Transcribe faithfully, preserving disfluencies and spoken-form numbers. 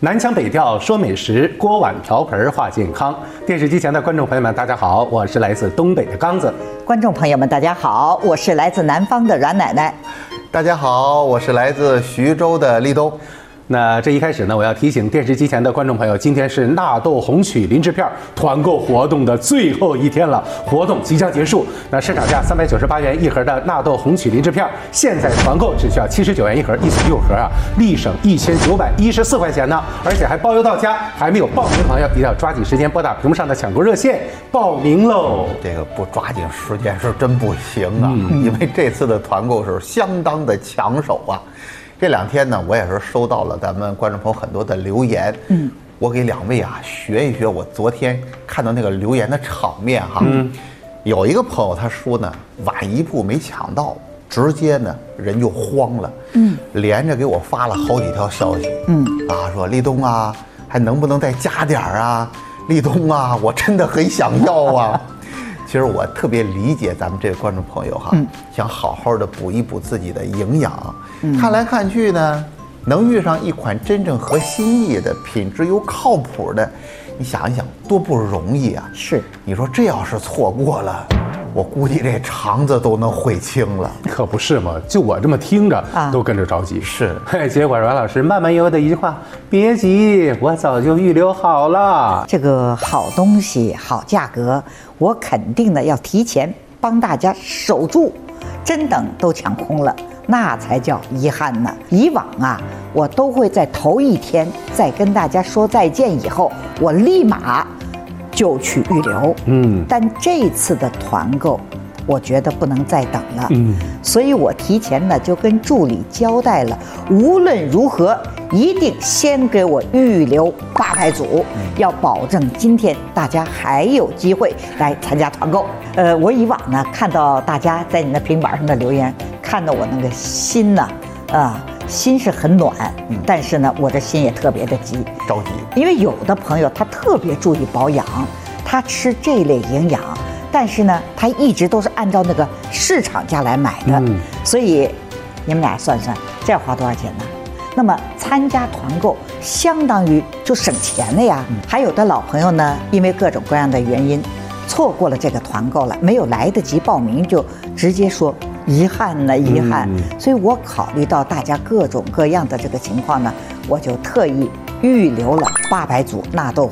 南腔北调说美食，锅碗瓢盆话健康。电视机前的观众朋友们，大家好，我是来自东北的刚子。 观众朋友们，大家好，我是来自南方的阮奶奶。 大家好，我是来自徐州的立冬。 那这一开始呢，我要提醒电视机前的观众朋友，今天是纳豆红曲林制片团购活动的最后一天了，活动即将结束。那市场价三百九十八元一盒的纳豆红曲林制片，现在团购只需要七十九元一盒，一组六盒啊，立省一千九百一十四块钱呢，而且还包邮到家。还没有报名的朋友，一定要抓紧时间拨打屏幕上的抢购热线报名喽。 这个不抓紧时间是真不行啊，嗯、因为这次的团购是相当的抢手啊。这两天呢，我也是收到了咱们观众朋友很多的留言，嗯，我给两位啊学一学我昨天看到那个留言的场面哈。嗯，有一个朋友他说呢，晚一步没抢到，直接呢人就慌了，嗯，连着给我发了好几条消息，嗯，啊说立冬啊，还能不能再加点儿啊？立冬啊，我真的很想要啊。其实我特别理解咱们这个观众朋友哈，嗯、想好好的补一补自己的营养。嗯、看来看去呢，能遇上一款真正合心意的、品质又靠谱的，你想一想多不容易啊！ 是， 你说这要是错过了，我估计这肠子都能悔青了。 可不是嘛，就我这么听着、啊、都跟着着急。 是， 嘿，结果阮老师慢慢悠悠的一句话：别急，我早就预留好了。 这个好东西、好价格，我肯定的要提前帮大家守住，真等都抢空了，那才叫遗憾呢。以往啊，我都会在头一天在跟大家说再见以后，我立马就去预留。嗯，但这次的团购，我觉得不能再等了。嗯，所以我提前呢就跟助理交代了，无论如何一定先给我预留八百组，嗯、要保证今天大家还有机会来参加团购。呃，我以往呢看到大家在你的平板上的留言，看到我那个心呢，啊、呃。心是很暖，嗯、但是呢，我这心也特别的急， 着急。 因为有的朋友他特别注意保养，他吃这类营养，但是呢，他一直都是按照那个市场价来买的，嗯、所以你们俩算算，这要花多少钱呢？那么参加团购相当于就省钱了呀。嗯、还有的老朋友呢，因为各种各样的原因，错过了这个团购了，没有来得及报名，就直接说。遗憾呢，遗憾，嗯、所以我考虑到大家各种各样的这个情况呢，我就特意预留了八百组纳豆